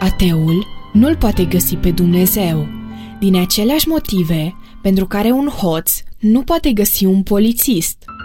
Ateul nu-l poate găsi pe Dumnezeu, din aceleași motive pentru care un hoț nu poate găsi un polițist.